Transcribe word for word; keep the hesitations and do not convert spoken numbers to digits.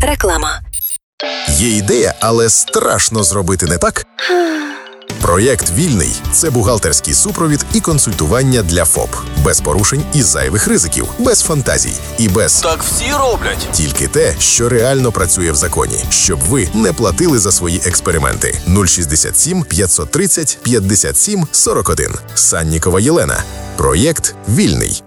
Реклама. Є ідея, але страшно зробити не так? Проєкт «Вільний» – це бухгалтерський супровід і консультування для ФОП. Без порушень і зайвих ризиків, без фантазій і без Так всі роблять. тільки те, що реально працює в законі, щоб ви не платили за свої експерименти. нуль шістдесят сім п'ятсот тридцять п'ятдесят сім сорок один. Саннікова Єлена. Проєкт «Вільний».